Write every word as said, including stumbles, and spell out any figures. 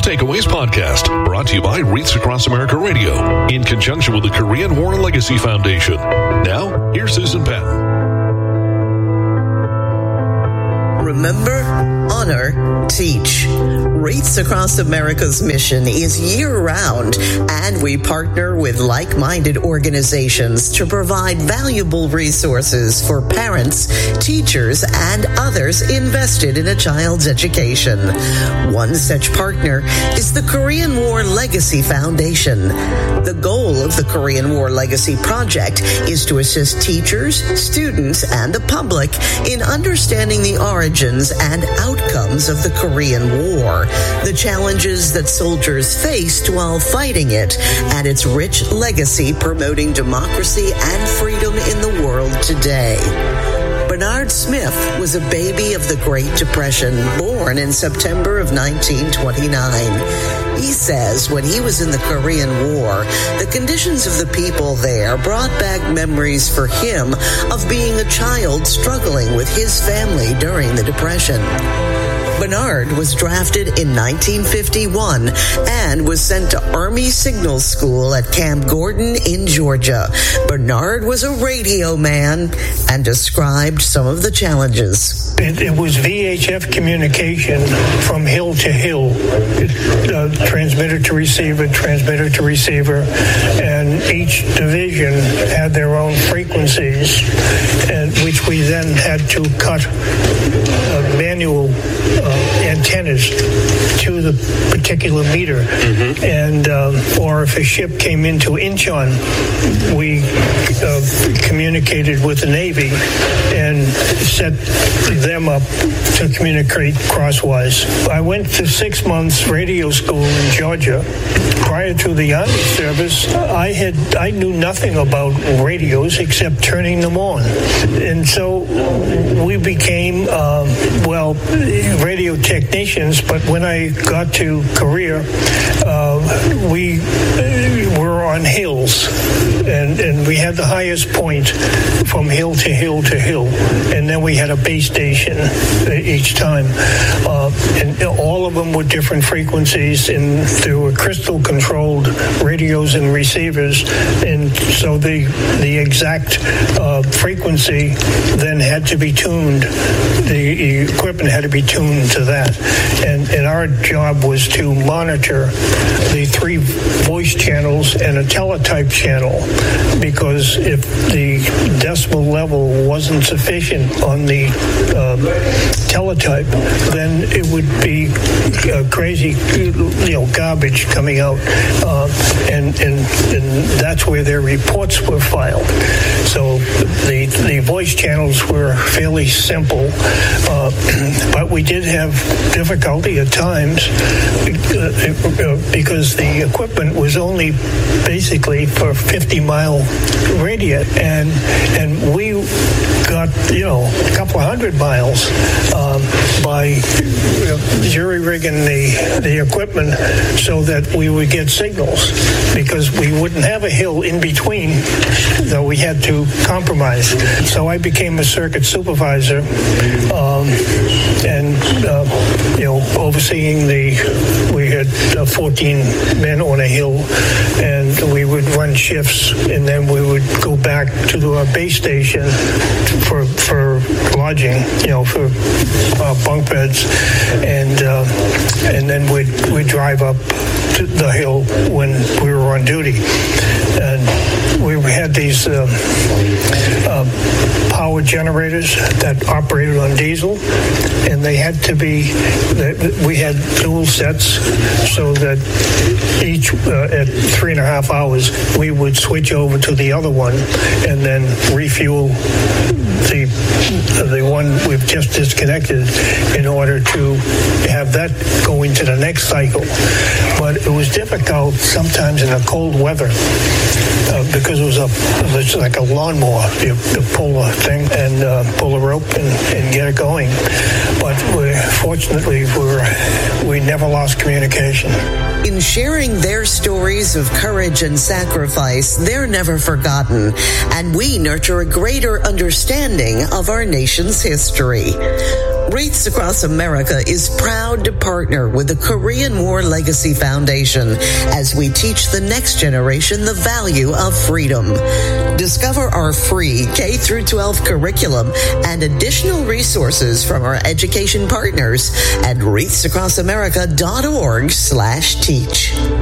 Takeaways podcast, brought to you by Wreaths Across America Radio, in conjunction with the Korean War Legacy Foundation. Now, here's Susan Patton. Remember, honor, teach. Wreaths Across America's mission is year-round, and we partner with like-minded organizations to provide valuable resources for parents, teachers, and others invested in a child's education. One such partner is the Korean War Legacy Foundation. The goal of the Korean War Legacy Project is to assist teachers, students, and the public in understanding the origins and outcomes of the Korean War, the challenges that soldiers faced while fighting it, and its rich legacy promoting democracy and freedom in the world today. Bernard Smith was a baby of the Great Depression, born in September of nineteen twenty-nine. He says when he was in the Korean War, the conditions of the people there brought back memories for him of being a child struggling with his family during the Depression. Bernard was drafted in nineteen fifty-one and was sent to Army Signal School at Camp Gordon in Georgia. Bernard was a radio man and described some of the challenges. It, it was V H F communication from hill to hill, uh, transmitter to receiver, transmitter to receiver, and each division had their own frequencies, and which we then had to cut uh, manual uh, antennas to the particular meter. Mm-hmm. And um, or if a ship came into Incheon, we uh, communicated with the Navy and set them up to communicate crosswise. I went to six months radio school in Georgia. Prior to the Army service, I had I knew nothing about radios except turning them on, and so we became um, well radio technicians. But when I got to Korea, uh, we were on hills, and and we had the highest point from hill to hill to hill, and then we had a base station each time, uh, and all of them were different frequencies, and there were crystal controlled radios and receivers, and so the the exact uh, frequency then had to be tuned. The equipment had to be tuned to that, and and our job was to monitor the three voice channels and a teletype channel, because if the decimal level wasn't sufficient on the uh, teletype, then it would be uh, crazy, you know, garbage coming out, uh, and, and and that's where their reports were filed. So the the voice channels were fairly simple, uh, but we did have difficulty at times because the equipment was only basically for fifty mile radius, and and we got, you know, a couple of hundred miles um, by you know, jury rigging the the equipment so that we would get signals, because we wouldn't have a hill in between, though we had to compromise. So I became a circuit supervisor, um, and uh, you know, overseeing the. We had uh, fourteen men on a hill, and we would run shifts, and then we would go back to our base station for for lodging, you know, for uh, bunk beds, and uh, and then we'd we'd drive up to the hill when we were on duty, and we had these uh, uh, power generators that operated on diesel, and they had to be. We had dual sets, so that each uh, at three and a half hours we would switch over to the other one, and then refuel the the one we've just disconnected in order to have that go into the next cycle. But it was difficult sometimes in the cold weather uh, because it was a it was like a lawnmower. You, you pull a thing and uh, pull a rope and, and get it going. But we, fortunately, we were, we never lost communication. In sharing their stories of courage and sacrifice, they're never forgotten, and we nurture a greater understanding of our nation's history. Wreaths Across America is proud to partner with the Korean War Legacy Foundation as we teach the next generation the value of freedom. Discover our free K through twelve curriculum and additional resources from our education partners at wreaths across america dot org slash teach.